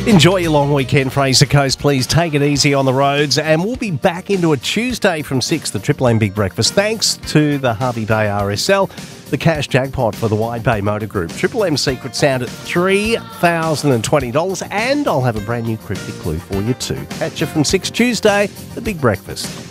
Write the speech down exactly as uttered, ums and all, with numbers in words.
Enjoy your long weekend, Fraser Coast. Please take it easy on the roads, and we'll be back into a Tuesday from six, the Triple M Big Breakfast, thanks to the Harvey Bay R S L, the cash jackpot for the Wide Bay Motor Group, Triple M Secret Sound at three thousand twenty dollars, and I'll have a brand new cryptic clue for you too. Catch you from six Tuesday, the Big Breakfast.